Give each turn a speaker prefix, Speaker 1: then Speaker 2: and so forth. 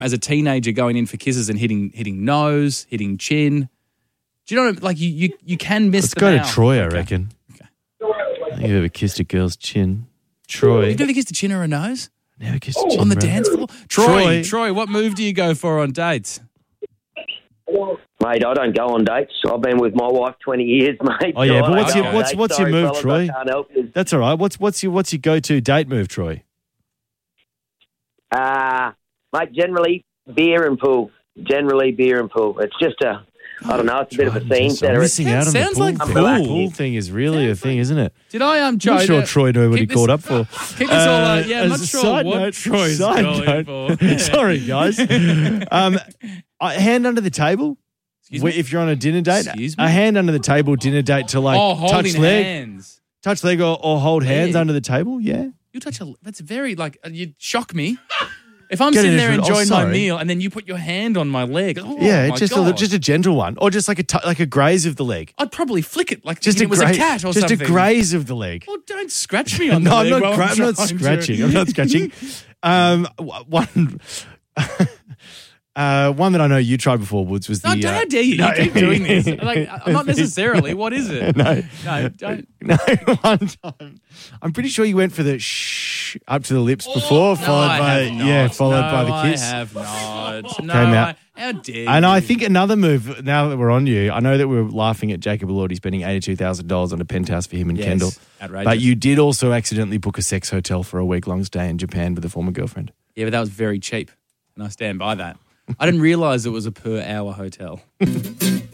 Speaker 1: as a teenager going in for kisses and hitting nose, hitting chin. Do you know what, like you can miss
Speaker 2: Let's
Speaker 1: them
Speaker 2: go
Speaker 1: out.
Speaker 2: to Troy, I reckon.
Speaker 1: Okay.
Speaker 2: I think you've ever kissed a girl's chin. Troy.
Speaker 1: You've never kissed a chin or a nose?
Speaker 2: Never kissed a chin,
Speaker 1: On the
Speaker 2: bro.
Speaker 1: dance floor? Troy, what move do you go for on dates?
Speaker 3: Mate, I don't go on dates. I've been with my wife 20 years, mate.
Speaker 2: Oh, yeah,
Speaker 3: so
Speaker 2: but
Speaker 3: I
Speaker 2: what's
Speaker 3: don't
Speaker 2: your-
Speaker 3: go on
Speaker 2: what's-
Speaker 3: dates.
Speaker 2: what's your
Speaker 3: Sorry,
Speaker 2: move,
Speaker 3: fellas,
Speaker 2: Troy?
Speaker 3: I can't help you.
Speaker 2: That's all right. What's your go-to date move, Troy?
Speaker 3: Mate, generally beer and pool. It's just I don't know, it's a bit of a scene
Speaker 2: I'm
Speaker 3: setter.
Speaker 2: missing out on
Speaker 1: Sounds
Speaker 2: the pool
Speaker 1: like
Speaker 2: thing.
Speaker 1: pool.
Speaker 2: The pool thing is really a thing, isn't it?
Speaker 1: Did I
Speaker 2: I'm not sure Troy knew what he called up for.
Speaker 1: Keep this all I'm not
Speaker 2: as a
Speaker 1: sure
Speaker 2: side
Speaker 1: what
Speaker 2: note-
Speaker 1: Troy's
Speaker 2: side
Speaker 1: going
Speaker 2: note-
Speaker 1: for.
Speaker 2: Sorry, guys. Hand under the table.
Speaker 1: Excuse me?
Speaker 2: If you're on a dinner date,
Speaker 1: Excuse me?
Speaker 2: a hand under the table dinner date to like
Speaker 1: holding
Speaker 2: touch leg,
Speaker 1: hands.
Speaker 2: touch leg or hold hands
Speaker 1: Leg.
Speaker 2: under the table. Yeah.
Speaker 1: You touch that's very you'd shock me. If I'm
Speaker 2: Get
Speaker 1: sitting
Speaker 2: it,
Speaker 1: there
Speaker 2: oh,
Speaker 1: enjoying my
Speaker 2: sorry.
Speaker 1: meal and then you put your hand on my leg,
Speaker 2: Yeah,
Speaker 1: my
Speaker 2: just
Speaker 1: God.
Speaker 2: just a gentle one, or just like a graze of the leg.
Speaker 1: I'd probably flick it like
Speaker 2: Just
Speaker 1: it was a cat or
Speaker 2: just
Speaker 1: something.
Speaker 2: a graze of the leg.
Speaker 1: Well, don't scratch me on
Speaker 2: No,
Speaker 1: the
Speaker 2: I'm
Speaker 1: leg.
Speaker 2: not.
Speaker 1: while
Speaker 2: I'm not
Speaker 1: trying to-
Speaker 2: scratching. I'm not scratching. One. One that I know you tried before, Woods, was the.
Speaker 1: No, how dare you? You keep doing this. Not necessarily. What is it?
Speaker 2: No.
Speaker 1: No, don't.
Speaker 2: No, one time. I'm pretty sure you went for the shh up to the lips before, followed by the kiss.
Speaker 1: I have not. No,
Speaker 2: Came out.
Speaker 1: how dare you?
Speaker 2: And I think another move, now that we're on you, I know that we're laughing at Jacob Elordi spending $82,000 on a penthouse for him and
Speaker 1: Yes,
Speaker 2: Kendall.
Speaker 1: outrageous.
Speaker 2: But you did also accidentally book a sex hotel for a week-long stay in Japan with a former girlfriend.
Speaker 1: Yeah, but that was very cheap. And I stand by that. I didn't realise it was a per-hour hotel.